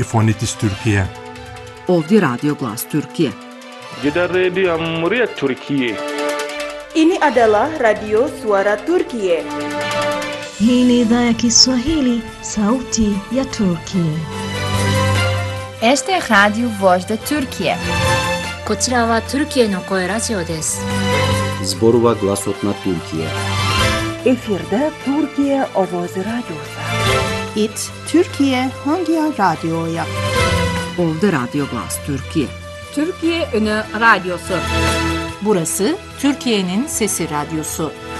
İfonitis Türkiye. Ovdje Radio Glas Türkiye. Jeddah Radio Muryat Türkiye. Ini adalah Radio Suara Turkiye. Hii ni idhaa ya Kiswahili, sauti ya Turkiye. Este es Radio Voz de Turkiye. こちらはトルキエの声ラジオです。 Zborova Glasotna Türkiye. Efirde Türkiye Ovozi Radyosu. It Türkiye Hangi Radyo'ya? Ovdje Radio Glas Türkiye. Türkiye Ünü Radyosu. Burası Türkiye'nin Sesi Radyosu.